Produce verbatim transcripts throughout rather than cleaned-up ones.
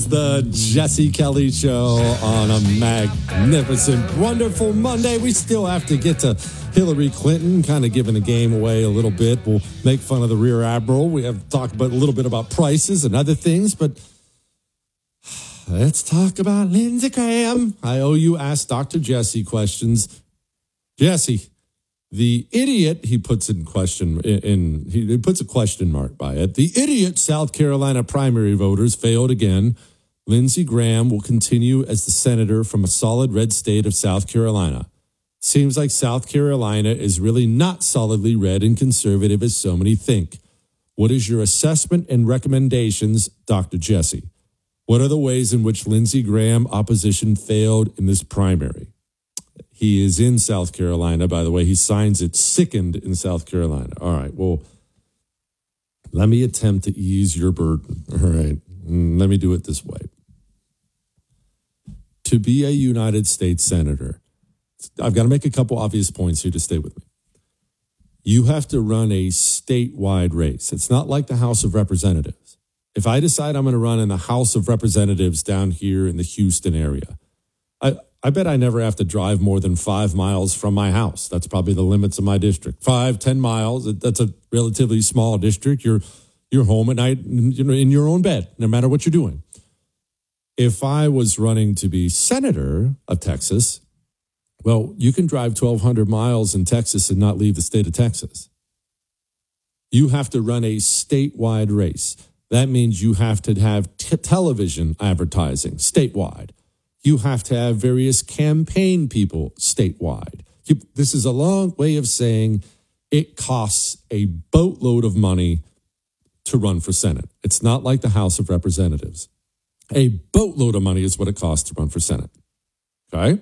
is the Jesse Kelly Show on a magnificent, wonderful Monday. We still have to get to Hillary Clinton, kind of giving the game away a little bit. We'll make fun of the Rear Admiral. We have to talk about a little bit about prices and other things, but let's talk about Lindsey Graham. I owe you Ask Doctor Jesse questions. Jesse, the idiot, he puts in question, in, in he puts a question mark by it. The idiot South Carolina primary voters failed again. Lindsey Graham will continue as the senator from a solid red state of South Carolina. Seems like South Carolina is really not solidly red and conservative as so many think. What is your assessment and recommendations, Doctor Jesse? What are the ways in which Lindsey Graham opposition failed in this primary? He is in South Carolina, by the way. He signs it sickened in South Carolina. All right, well, let me attempt to ease your burden. All right, let me do it this way. To be a United States senator, I've got to make a couple obvious points here to stay with me. You have to run a statewide race. It's not like the House of Representatives. If I decide I'm going to run in the House of Representatives down here in the Houston area, I, I bet I never have to drive more than five miles from my house. That's probably the limits of my district. Five, ten miles. That's a relatively small district. You're you're home at night, you know, in your own bed, no matter what you're doing. If I was running to be senator of Texas, well, you can drive twelve hundred miles in Texas and not leave the state of Texas. You have to run a statewide race. That means you have to have t- television advertising statewide. You have to have various campaign people statewide. You, this is a long way of saying it costs a boatload of money to run for Senate. It's not like the House of Representatives. A boatload of money is what it costs to run for Senate. Okay?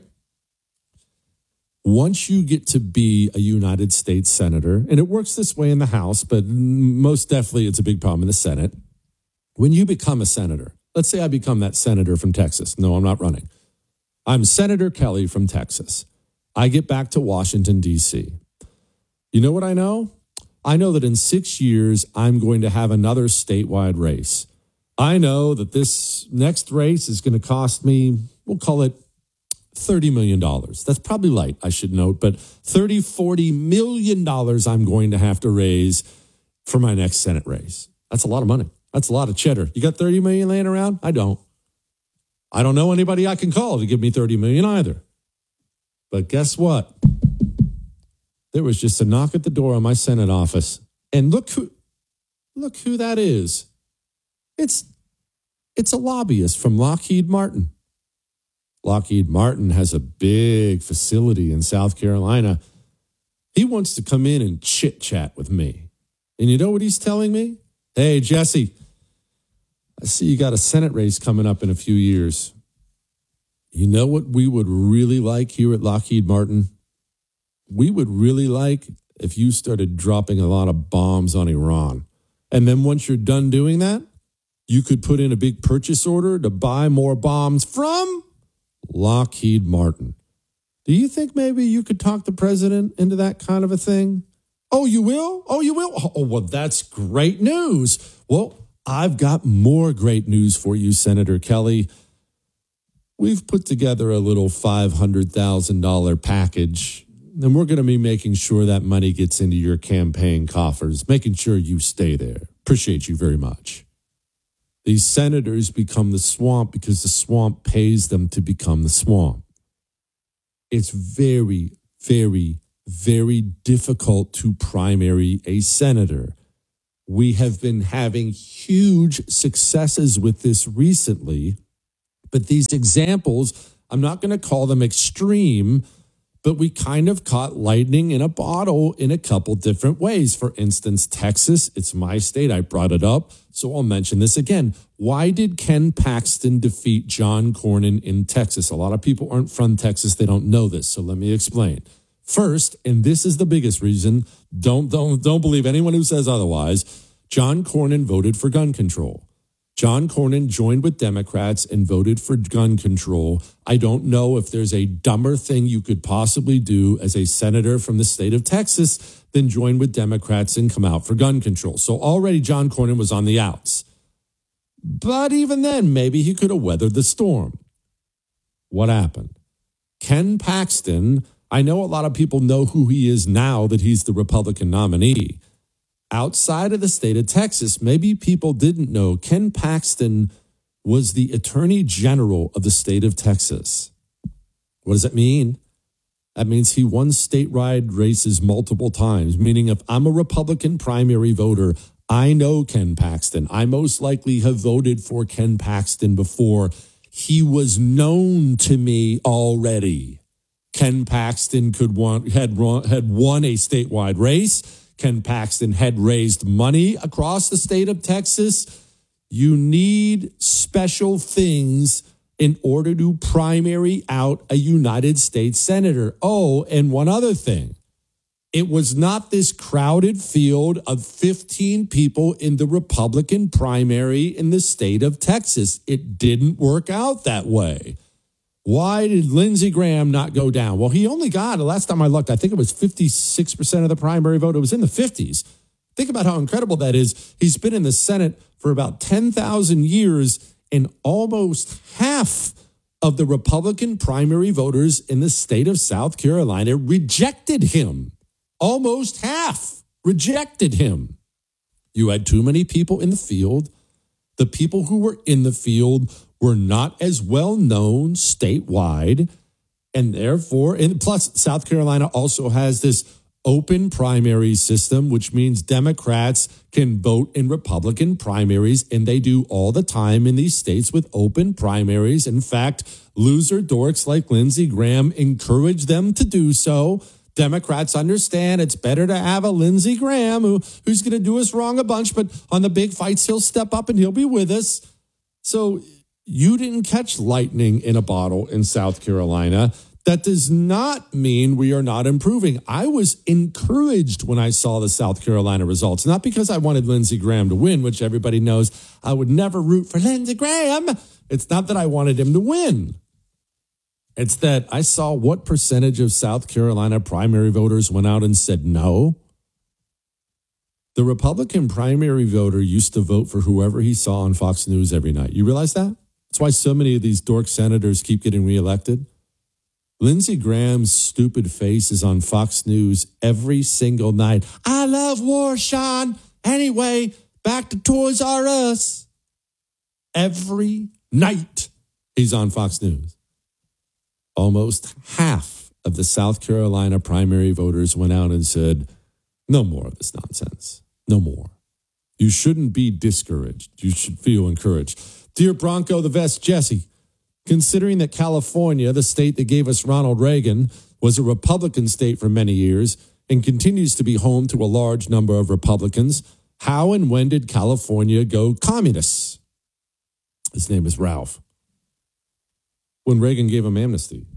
Once you get to be a United States senator, and it works this way in the House, but most definitely it's a big problem in the Senate. When you become a senator, let's say I become that senator from Texas. No, I'm not running. I'm Senator Kelly from Texas. I get back to Washington, D C. You know what I know? I know that in six years, I'm going to have another statewide race. I know that this next race is going to cost me, we'll call it thirty million dollars. That's probably light, I should note, but thirty, forty million dollars I'm going to have to raise for my next Senate race. That's a lot of money. That's a lot of cheddar. You got thirty million laying around? I don't. I don't know anybody I can call to give me thirty million either. But guess what? There was just a knock at the door on my Senate office. And look who look who that is. It's it's a lobbyist from Lockheed Martin. Lockheed Martin has a big facility in South Carolina. He wants to come in and chit-chat with me. And you know what he's telling me? Hey, Jesse, I see you got a Senate race coming up in a few years. You know what we would really like here at Lockheed Martin? We would really like if you started dropping a lot of bombs on Iran. And then once you're done doing that, you could put in a big purchase order to buy more bombs from Lockheed Martin. Do you think maybe you could talk the president into that kind of a thing? Oh, you will? Oh, you will? Oh, well, that's great news. Well, I've got more great news for you, Senator Kelly. We've put together a little five hundred thousand dollars package, and we're going to be making sure that money gets into your campaign coffers, making sure you stay there. Appreciate you very much. These senators become the swamp because the swamp pays them to become the swamp. It's very, very, very difficult to primary a senator. We have been having huge successes with this recently, but these examples, I'm not going to call them extreme, but we kind of caught lightning in a bottle in a couple different ways. For instance, Texas, it's my state. I brought it up, so I'll mention this again. Why did Ken Paxton defeat John Cornyn in Texas? A lot of people aren't from Texas. They don't know this, so let me explain. First, and this is the biggest reason, don't, don't, don't believe anyone who says otherwise, John Cornyn voted for gun control. John Cornyn joined with Democrats and voted for gun control. I don't know if there's a dumber thing you could possibly do as a senator from the state of Texas than join with Democrats and come out for gun control. So already John Cornyn was on the outs. But even then, maybe he could have weathered the storm. What happened? Ken Paxton, I know a lot of people know who he is now that he's the Republican nominee. Outside of the state of Texas, maybe people didn't know Ken Paxton was the Attorney General of the state of Texas. What does that mean? That means he won statewide races multiple times, meaning if I'm a Republican primary voter, I know Ken Paxton. I most likely have voted for Ken Paxton before. He was known to me already. Ken Paxton could want, had, had won a statewide race. Ken Paxton had raised money across the state of Texas. You need special things in order to primary out a United States senator. Oh, and one other thing. It was not this crowded field of fifteen people in the Republican primary in the state of Texas. It didn't work out that way. Why did Lindsey Graham not go down? Well, he only got, the last time I looked, I think it was fifty-six percent of the primary vote. It was in the fifties. Think about how incredible that is. He's been in the Senate for about ten thousand years, and almost half of the Republican primary voters in the state of South Carolina rejected him. Almost half rejected him. You had too many people in the field. The people who were in the field were not as well known statewide. And therefore, and plus South Carolina also has this open primary system, which means Democrats can vote in Republican primaries, and they do all the time in these states with open primaries. In fact, loser dorks like Lindsey Graham encourage them to do so. Democrats understand it's better to have a Lindsey Graham who, who's going to do us wrong a bunch, but on the big fights, he'll step up and he'll be with us. So you didn't catch lightning in a bottle in South Carolina. That does not mean we are not improving. I was encouraged when I saw the South Carolina results, not because I wanted Lindsey Graham to win, which everybody knows I would never root for Lindsey Graham. It's not that I wanted him to win. It's that I saw what percentage of South Carolina primary voters went out and said no. The Republican primary voter used to vote for whoever he saw on Fox News every night. You realize that? That's why so many of these dork senators keep getting reelected. Lindsey Graham's stupid face is on Fox News every single night. I love war, Sean. Anyway, back to Toys R Us. Every night he's on Fox News. Almost half of the South Carolina primary voters went out and said, no more of this nonsense. No more. You shouldn't be discouraged. You should feel encouraged. Dear Bronco the Vest, Jesse, considering that California, the state that gave us Ronald Reagan, was a Republican state for many years and continues to be home to a large number of Republicans, how and when did California go communist? His name is Ralph. When Reagan gave him amnesty.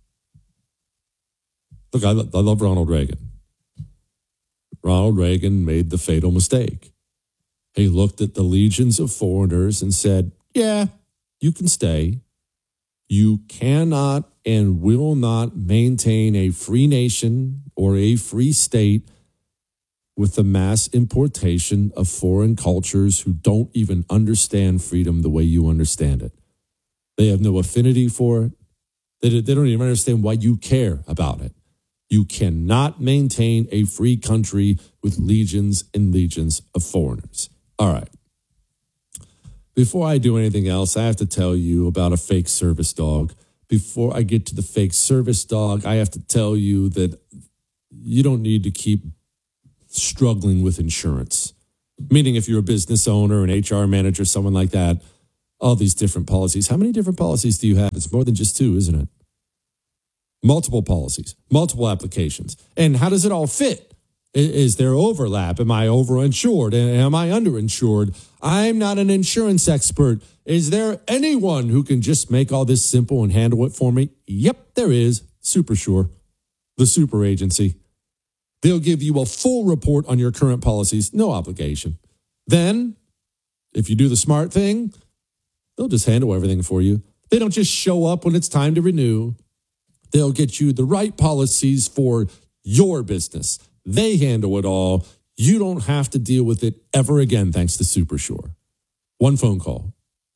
Look, I, lo- I love Ronald Reagan. Ronald Reagan made the fatal mistake. He looked at the legions of foreigners and said, yeah, you can stay. You cannot and will not maintain a free nation or a free state with the mass importation of foreign cultures who don't even understand freedom the way you understand it. They have no affinity for it. They, they don't even understand why you care about it. You cannot maintain a free country with legions and legions of foreigners. All right. Before I do anything else, I have to tell you about a fake service dog. Before I get to the fake service dog, I have to tell you that you don't need to keep struggling with insurance. Meaning if you're a business owner, an H R manager, someone like that, all these different policies. How many different policies do you have? It's more than just two, isn't it? Multiple policies, multiple applications. And how does it all fit? Is there overlap? Am I overinsured? Am I underinsured? I'm not an insurance expert. Is there anyone who can just make all this simple and handle it for me? Yep, there is. SuperSure, the super agency. They'll give you a full report on your current policies, no obligation. Then, if you do the smart thing, they'll just handle everything for you. They don't just show up when it's time to renew. They'll get you the right policies for your business. They handle it all. You don't have to deal with it ever again, thanks to SuperSure. One phone call,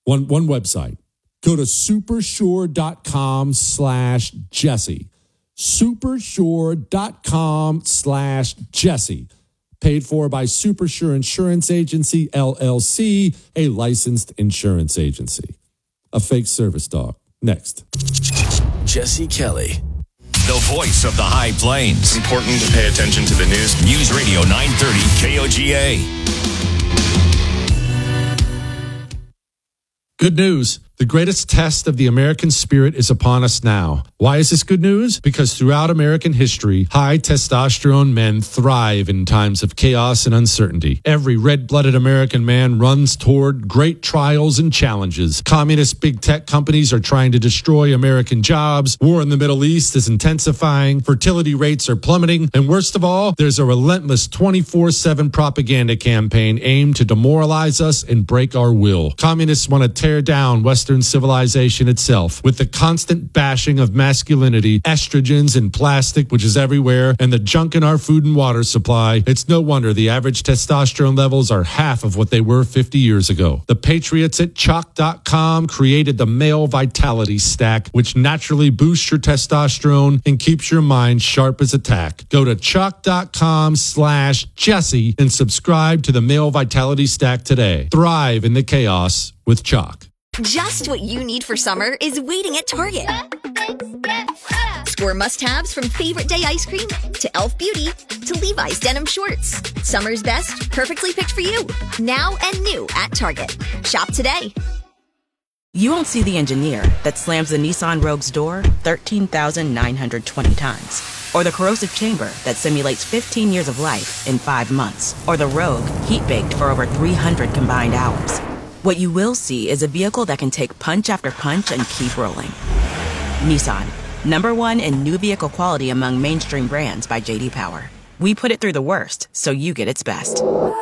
One, one website. Go to supersure.com slash Jesse. Supersure.com slash Jesse. Paid for by Supersure Insurance Agency, L L C, a licensed insurance agency. A fake service dog. Next. Jesse Kelly, the voice of the High Plains. Important to pay attention to the news. News Radio nine thirty K O G A. Good news. The greatest test of the American spirit is upon us now. Why is this good news? Because throughout American history, high testosterone men thrive in times of chaos and uncertainty. Every red-blooded American man runs toward great trials and challenges. Communist big tech companies are trying to destroy American jobs. War in the Middle East is intensifying. Fertility rates are plummeting. And worst of all, there's a relentless twenty-four seven propaganda campaign aimed to demoralize us and break our will. Communists want to tear down Western civilization itself with the constant bashing of masculinity, estrogens and plastic, which is everywhere, and the junk in our food and water supply. It's no wonder the average testosterone levels are half of what they were fifty years ago. The patriots at chalk dot com created the Male Vitality Stack, which naturally boosts your testosterone and keeps your mind sharp as a tack. Go to chalk dot com slash Jesse and subscribe to the Male Vitality Stack today. Thrive in the chaos with Chalk. Just what you need for summer is waiting at Target. Score must-haves from Favorite Day ice cream to Elf Beauty to Levi's denim shorts. Summer's best, perfectly picked for you. Now and new at Target. Shop today. You won't see the engineer that slams the Nissan Rogue's door thirteen thousand nine hundred twenty times. Or the corrosive chamber that simulates fifteen years of life in five months. Or the Rogue heat-baked for over three hundred combined hours. What you will see is a vehicle that can take punch after punch and keep rolling. Nissan, number one in new vehicle quality among mainstream brands by J D Power. We put it through the worst, so you get its best.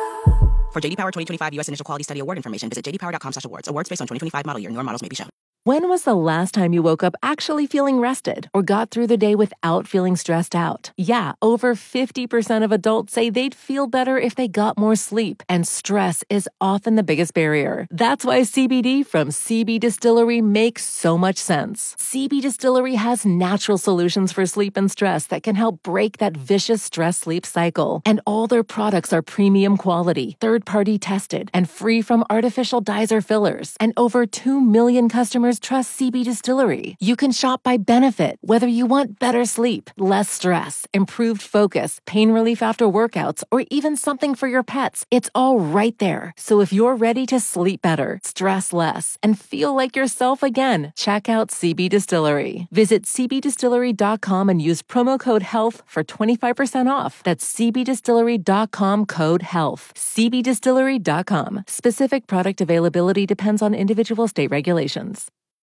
For J D Power twenty twenty-five U S Initial Quality Study Award information, visit j d power dot com slash awards. Awards based on twenty twenty-five model year. Newer models may be shown. When was the last time you woke up actually feeling rested or got through the day without feeling stressed out? Yeah, over fifty percent of adults say they'd feel better if they got more sleep, and stress is often the biggest barrier. That's why C B D from C B Distillery makes so much sense. C B Distillery has natural solutions for sleep and stress that can help break that vicious stress-sleep cycle. And all their products are premium quality, third-party tested, and free from artificial dyes or fillers. And over two million customers trust C B Distillery. You can shop by benefit, whether you want better sleep, less stress, improved focus, pain relief after workouts, or even something for your pets. It's all right there. So if you're ready to sleep better, stress less, and feel like yourself again, check out C B Distillery. Visit c b distillery dot com and use promo code HEALTH for twenty-five percent off. That's c b distillery dot com code HEALTH. c b distillery dot com. Specific product availability depends on individual state regulations.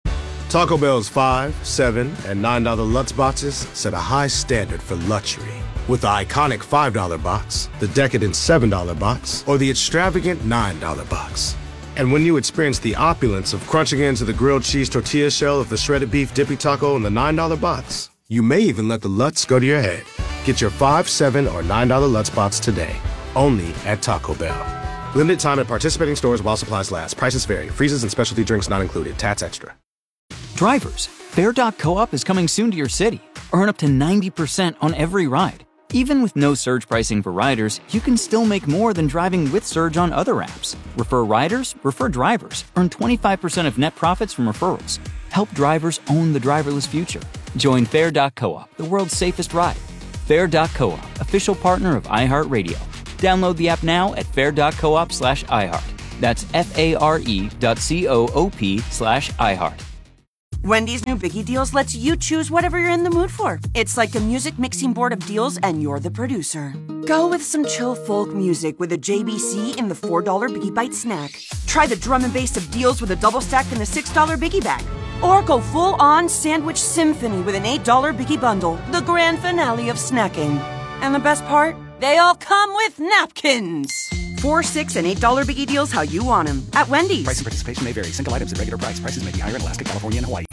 Taco Bell's five, seven, and nine dollar Lutz boxes set a high standard for luxury. With the iconic five dollar box, the decadent seven dollar box, or the extravagant nine dollar box. And when you experience the opulence of crunching into the grilled cheese tortilla shell of the shredded beef dippy taco in the nine dollar box, you may even let the Lutz go to your head. Get your five, seven, or nine dollar Lutz box today, only at Taco Bell. Limited time at participating stores while supplies last. Prices vary. Freezes and specialty drinks not included. Tats extra. Drivers, Fair dot co-op is coming soon to your city. Earn up to ninety percent on every ride. Even with no surge pricing for riders, you can still make more than driving with Surge on other apps. Refer riders, refer drivers. Earn twenty-five percent of net profits from referrals. Help drivers own the driverless future. Join Fair dot co-op, the world's safest ride. Fair dot co-op, official partner of iHeartRadio. Download the app now at fair dot coop slash iHeart. That's F-A-R-E dot C-O-O-P slash iHeart. Wendy's new Biggie Deals lets you choose whatever you're in the mood for. It's like a music mixing board of deals, and you're the producer. Go with some chill folk music with a J B C in the four dollar Biggie Bite snack. Try the drum and bass of deals with a double stack in the six dollar Biggie Bag. Or go full-on sandwich symphony with an eight dollar Biggie Bundle, the grand finale of snacking. And the best part? They all come with napkins. Four, six, and eight dollar Biggie Deals how you want them at Wendy's. Price and participation may vary. Single items at regular price. Prices may be higher in Alaska, California, and Hawaii.